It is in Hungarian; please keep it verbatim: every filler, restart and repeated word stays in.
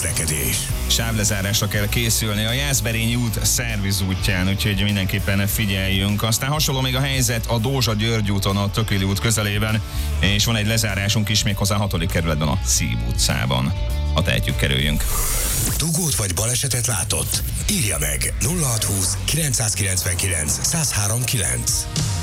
közlekedés. Sávlezárásra kell készülni a Jászberényi út Szerviz útján, úgyhogy mindenképpen figyeljünk. Aztán hasonló még a helyzet a Dózsa-György úton, a Tököli út közelében, és van egy lezárásunk is méghozzá a hatodik kerületben, a Szív utcában. Ha tehetjük, kerüljünk. Dugót vagy balesetet látott? Írja meg nulla hat húsz kilencszázkilencvenkilenc száz három kilenc.